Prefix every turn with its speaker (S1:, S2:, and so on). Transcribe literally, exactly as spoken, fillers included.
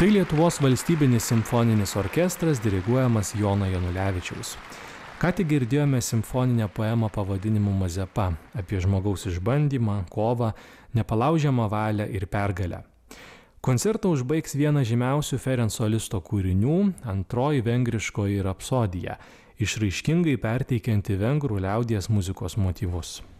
S1: Tai Lietuvos valstybinis simfoninis orkestras diriguojamas Jono Janulevičiaus. Ką tik girdėjome simfoninę poemą pavadinimu Mazepa apie žmogaus išbandymą, kovą, nepalaužiamą valią ir pergalę. Koncertą užbaigs vienas žymiausių Ferenco Listo kūrinių, antroji vengriškoji rapsodija, išraiškingai perteikianti vengrų liaudies muzikos motyvus.